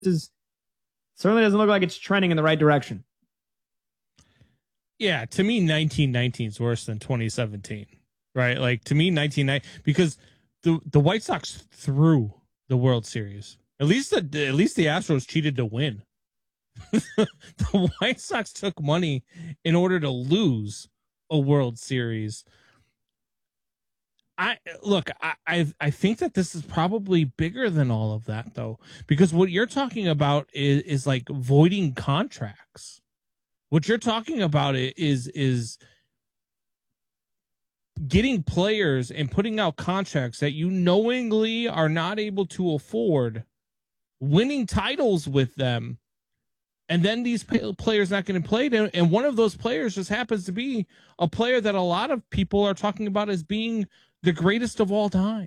is certainly doesn't look like it's trending in the right direction. Yeah, to me, 1919 is worse than 2017, right? Like, to me, 1990, because the White Sox threw the World Series. At least the Astros cheated to win. The White Sox took money in order to lose a World Series. I think that this is probably bigger than all of that, though, because what you're talking about is like voiding contracts. What you're talking about is getting players and putting out contracts that you knowingly are not able to afford, winning titles with them, and then these players not getting played. And one of those players just happens to be a player that a lot of people are talking about as being the greatest of all time.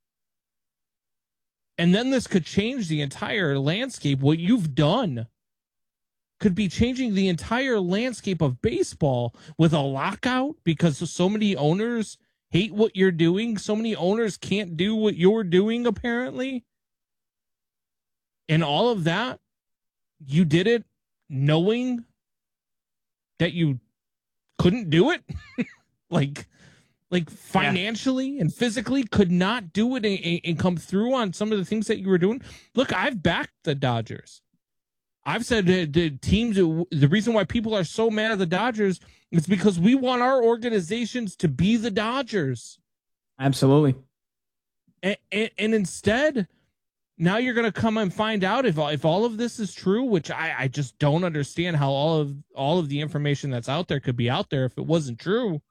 And then this could change the entire landscape. What you've done could be changing the entire landscape of baseball with a lockout because so many owners hate what you're doing. So many owners can't do what you're doing, apparently. And all of that, you did it knowing that you couldn't do it. like financially and physically could not do it and come through on some of the things that you were doing. Look, I've backed the Dodgers. I've said the teams, the reason why people are so mad at the Dodgers is because we want our organizations to be the Dodgers. Absolutely. And instead, now you're going to come and find out if all of this is true, which I just don't understand how all of the information that's out there could be out there if it wasn't true.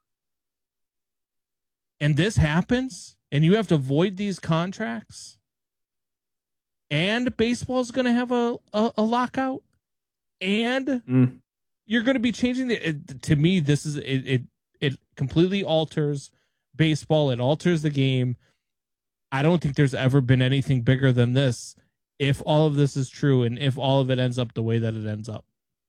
And this happens, and you have to void these contracts. And baseball's going to have a lockout, and you're going to be changing to me, this is it completely alters baseball. It alters the game. I don't think there's ever been anything bigger than this. If all of this is true, and if all of it ends up the way that it ends up.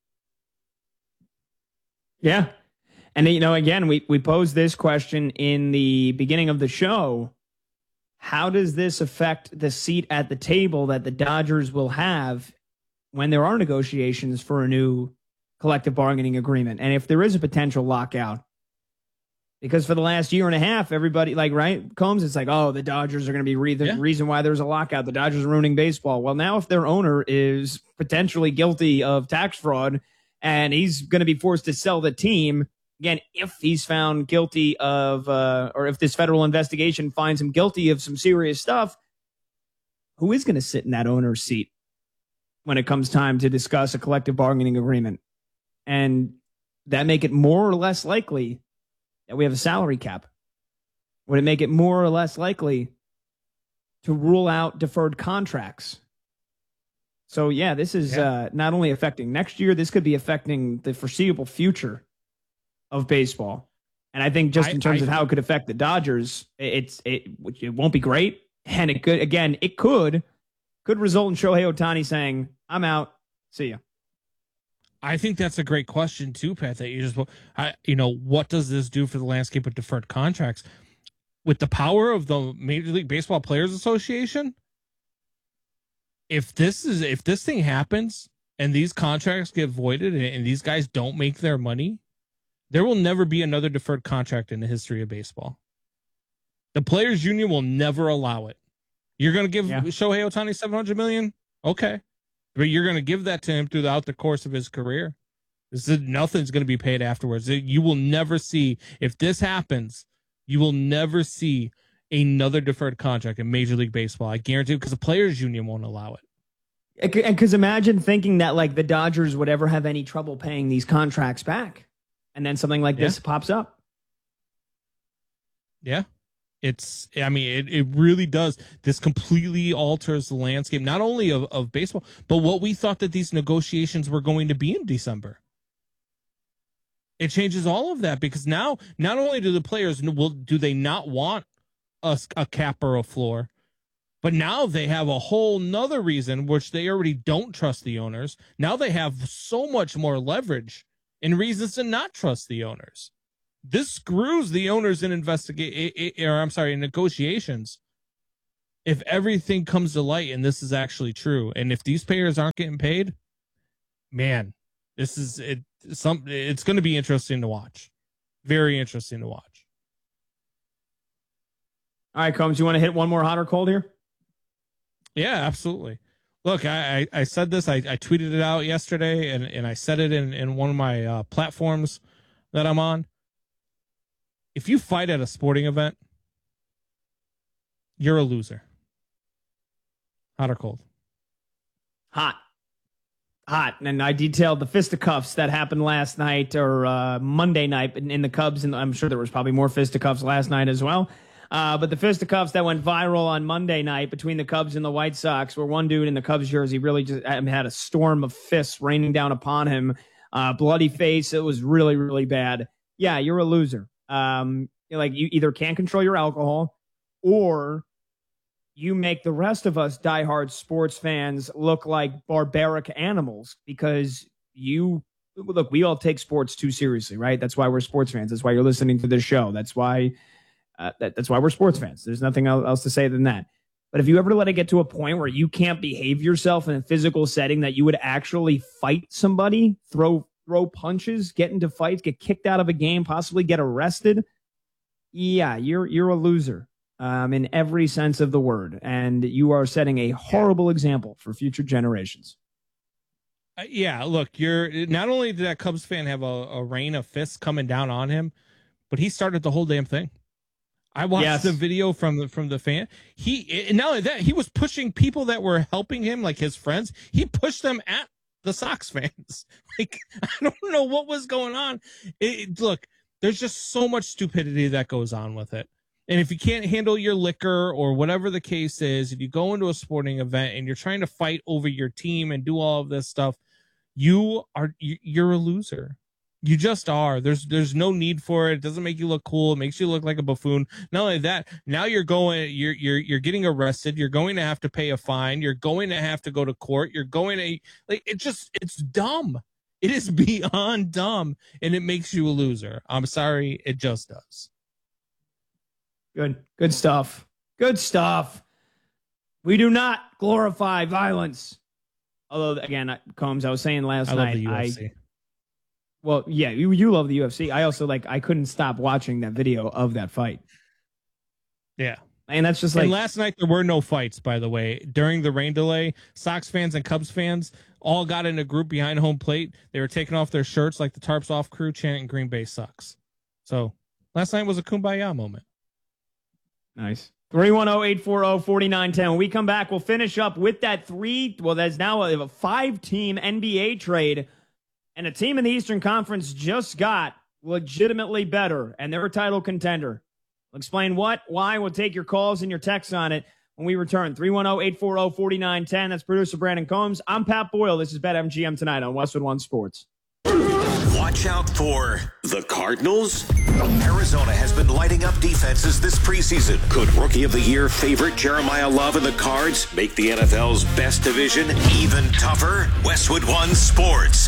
Yeah, and again, we posed this question in the beginning of the show. How does this affect the seat at the table that the Dodgers will have when there are negotiations for a new collective bargaining agreement? And if there is a potential lockout, because for the last year and a half, everybody, right, Combs, it's like, oh, the Dodgers are going to be the reason why there's a lockout. The Dodgers are ruining baseball. Well, now if their owner is potentially guilty of tax fraud and he's going to be forced to sell the team, again, if he's found guilty of, or if this federal investigation finds him guilty of some serious stuff, who is going to sit in that owner's seat when it comes time to discuss a collective bargaining agreement? And that make it more or less likely that we have a salary cap? Would it make it more or less likely to rule out deferred contracts? So, yeah, this is not only affecting next year, this could be affecting the foreseeable future of baseball. And I think just in terms of how it could affect the Dodgers, it won't be great. And it could result in Shohei Ohtani saying, I'm out. See ya. I think that's a great question too, Pat, that you just, what does this do for the landscape of deferred contracts? With the power of the Major League Baseball Players Association, if this thing happens and these contracts get voided and these guys don't make their money, there will never be another deferred contract in the history of baseball. The Players Union will never allow it. You're going to give Shohei Ohtani $700 million? Okay. But you're going to give that to him throughout the course of his career. Nothing's going to be paid afterwards. You will never see, if this happens, you will never see another deferred contract in Major League Baseball. I guarantee you, because the Players Union won't allow it. And because imagine thinking that the Dodgers would ever have any trouble paying these contracts back. And then something like this pops up. Yeah. It really does. This completely alters the landscape, not only of baseball, but what we thought that these negotiations were going to be in December. It changes all of that, because now not only do the players, do they not want a cap or a floor, but now they have a whole nother reason, which they already don't trust the owners. Now they have so much more leverage and reasons to not trust the owners. This screws the owners in negotiations. if everything comes to light and this is actually true, and if these players aren't getting paid, man, this is it. It's going to be interesting to watch. Very interesting to watch. All right, Combs, you want to hit one more hot or cold here? Yeah, absolutely. Look, I said this. I tweeted it out yesterday, and I said it in one of my platforms that I'm on. If you fight at a sporting event, you're a loser. Hot or cold? Hot. And I detailed the fisticuffs that happened last night or Monday night in the Cubs, and I'm sure there was probably more fisticuffs last night as well. But the fisticuffs that went viral on Monday night between the Cubs and the White Sox, where one dude in the Cubs jersey really just had a storm of fists raining down upon him, bloody face. It was really, really bad. Yeah, you're a loser. You either can't control your alcohol, or you make the rest of us diehard sports fans look like barbaric animals because we all take sports too seriously, right? That's why we're sports fans. That's why you're listening to this show. That's why we're sports fans. There's nothing else to say than that. But if you ever let it get to a point where you can't behave yourself in a physical setting, that you would actually fight somebody, throw punches, get into fights, get kicked out of a game, possibly get arrested, yeah, you're a loser. In every sense of the word, and you are setting a horrible example for future generations. Yeah, look, you're not only did that Cubs fan have a rain of fists coming down on him, but he started the whole damn thing. I watched the video from the fan. Not only that, he was pushing people that were helping him, like his friends. He pushed them at the Sox fans. Like, I don't know what was going on. Look, there's just so much stupidity that goes on with it. And if you can't handle your liquor or whatever the case is, if you go into a sporting event and you're trying to fight over your team and do all of this stuff, you're a loser. You just are. There's no need for it. It doesn't make you look cool. It makes you look like a buffoon. Not only that, now you're getting arrested. You're going to have to pay a fine. You're going to have to go to court. You're going to it's dumb. It is beyond dumb, and it makes you a loser. I'm sorry, it just does. Good stuff. Good stuff. We do not glorify violence. Although, again, Combs, I was saying last night. I love the UFC. Well, yeah, you love the UFC. I also I couldn't stop watching that video of that fight. Yeah. And that's just and last night there were no fights, by the way. During the rain delay, Sox fans and Cubs fans all got in a group behind home plate. They were taking off their shirts like the Tarps Off crew, chanting Green Bay sucks. So last night was a kumbaya moment. Nice. 310-840-4910. When we come back, we'll finish up with that there's now a 5-team NBA trade, and a team in the Eastern Conference just got legitimately better, and they're a title contender. We'll explain why. We'll take your calls and your texts on it when we return. 310-840-4910. That's producer Brandon Combs. I'm Pat Boyle. This is BetMGM tonight on Westwood One Sports. Watch out for the Cardinals. Arizona has been lighting up defenses this preseason. Could Rookie of the Year favorite Jeremiah Love and the Cards make the NFL's best division even tougher? Westwood One Sports.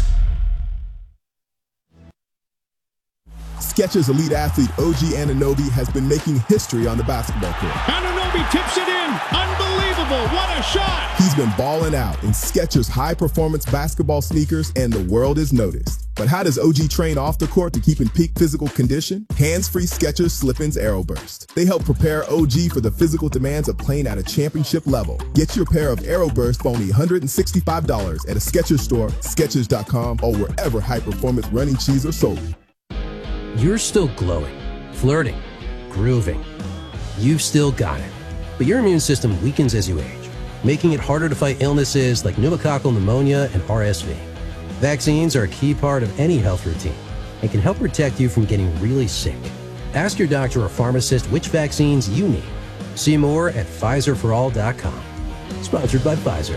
Skechers elite athlete OG Anunoby has been making history on the basketball court. Anunoby tips it in. Unbelievable. What a shot. He's been balling out in Skechers high-performance basketball sneakers, and the world is noticed. But how does OG train off the court to keep in peak physical condition? Hands-free Skechers Slip-ins AeroBurst. They help prepare OG for the physical demands of playing at a championship level. Get your pair of AeroBurst for only $165 at a Skechers store, Skechers.com, or wherever high-performance running shoes are sold. You're still glowing, flirting, grooving. You've still got it. But your immune system weakens as you age, making it harder to fight illnesses like pneumococcal pneumonia and RSV. Vaccines are a key part of any health routine and can help protect you from getting really sick. Ask your doctor or pharmacist which vaccines you need. See more at PfizerForAll.com. Sponsored by Pfizer.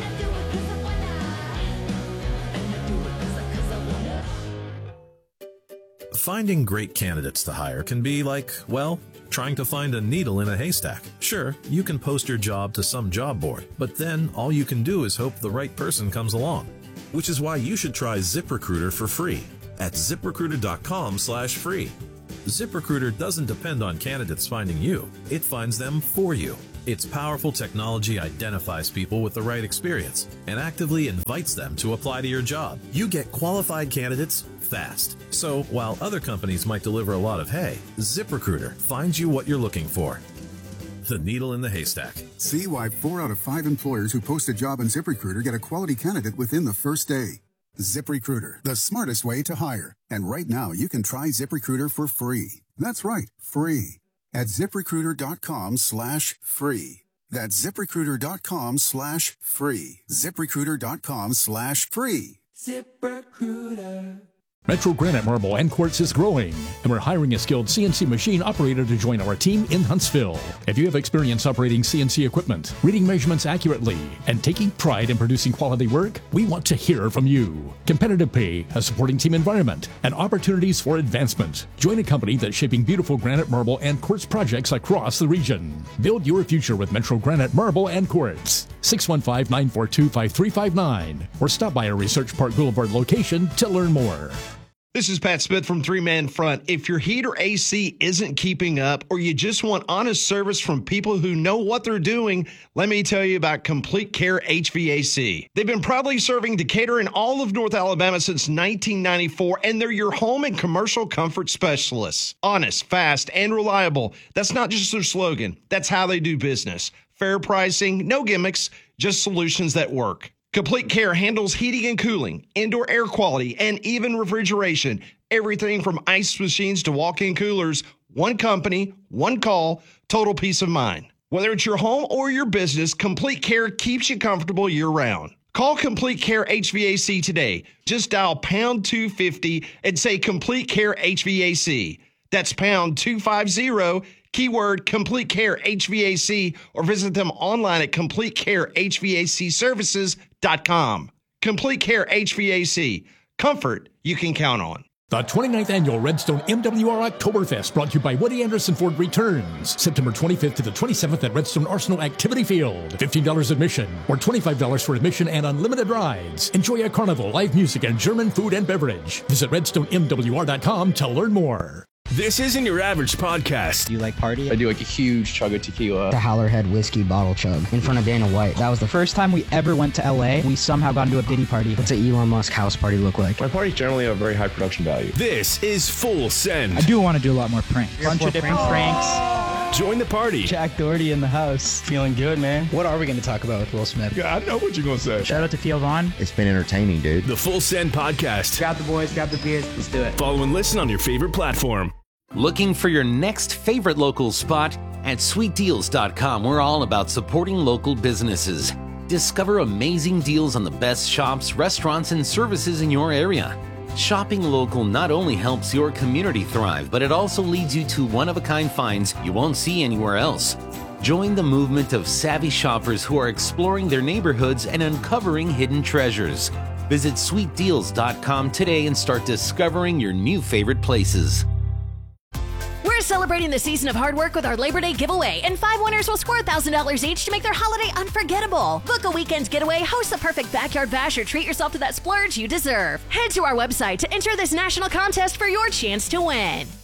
Finding great candidates to hire can be like, well, trying to find a needle in a haystack. Sure, you can post your job to some job board, but then all you can do is hope the right person comes along. Which is why you should try ZipRecruiter for free at ZipRecruiter.com/free. ZipRecruiter doesn't depend on candidates finding you. It finds them for you. Its powerful technology identifies people with the right experience and actively invites them to apply to your job. You get qualified candidates fast. So while other companies might deliver a lot of hay, ZipRecruiter finds you what you're looking for. The needle in the haystack. See why 4 out of 5 employers who post a job on ZipRecruiter get a quality candidate within the first day. ZipRecruiter, the smartest way to hire. And right now, you can try ZipRecruiter for free. That's right, free. At ZipRecruiter.com/free. That's ZipRecruiter.com/free. ZipRecruiter.com/free. ZipRecruiter. Metro Granite Marble and Quartz is growing, and we're hiring a skilled CNC machine operator to join our team in Huntsville. If you have experience operating CNC equipment, reading measurements accurately, and taking pride in producing quality work, we want to hear from you. Competitive pay, a supporting team environment, and opportunities for advancement. Join a company that's shaping beautiful granite, marble, and quartz projects across the region. Build your future with Metro Granite Marble and Quartz. 615-942-5359, or stop by our Research Park Boulevard location to learn more. This is Pat Smith from Three Man Front. If your heat or AC isn't keeping up, or you just want honest service from people who know what they're doing, let me tell you about Complete Care HVAC. They've been proudly serving Decatur and all of North Alabama since 1994, and they're your home and commercial comfort specialists. Honest, fast, and reliable. That's not just their slogan. That's how they do business. Fair pricing, no gimmicks, just solutions that work. Complete Care handles heating and cooling, indoor air quality, and even refrigeration. Everything from ice machines to walk-in coolers. One company, one call, total peace of mind. Whether it's your home or your business, Complete Care keeps you comfortable year-round. Call Complete Care HVAC today. Just dial pound 250 and say Complete Care HVAC. That's pound 250, keyword Complete Care HVAC, or visit them online at CompleteCareHVACservices.com. Complete Care HVAC. Comfort you can count on. The 29th Annual Redstone MWR Oktoberfest, brought to you by Woody Anderson Ford, returns September 25th to the 27th at Redstone Arsenal Activity Field. $15 admission, or $25 for admission and unlimited rides. Enjoy a carnival, live music, and German food and beverage. Visit RedstoneMWR.com to learn more. This isn't your average podcast. Do you like party? I do like a huge chug of tequila. The Howlerhead whiskey bottle chug in front of Dana White. That was the first time we ever went to LA. We somehow got into a Diddy party. What's an Elon Musk house party look like? My parties generally have very high production value. This is Full Send. I do want to do a lot more pranks. Bunch of different pranks. Join the party. Jack Doherty in the house. Feeling good, man. What are we going to talk about with Will Smith? Yeah, I know what you're going to say. Shout out to Theo Vaughn. It's been entertaining, dude. The Full Send podcast. Grab the boys, grab the beers. Let's do it. Follow and listen on your favorite platform. Looking for your next favorite local spot? At sweetdeals.com, we're all about supporting local businesses. Discover amazing deals on the best shops, restaurants, and services in your area. Shopping local not only helps your community thrive, but it also leads you to one-of-a-kind finds you won't see anywhere else. Join the movement of savvy shoppers who are exploring their neighborhoods and uncovering hidden treasures. Visit sweetdeals.com today and start discovering your new favorite places. We're celebrating the season of hard work with our Labor Day giveaway, and 5 winners will score $1,000 each to make their holiday unforgettable. Book a weekend's getaway, host the perfect backyard bash, or treat yourself to that splurge you deserve. Head to our website to enter this national contest for your chance to win.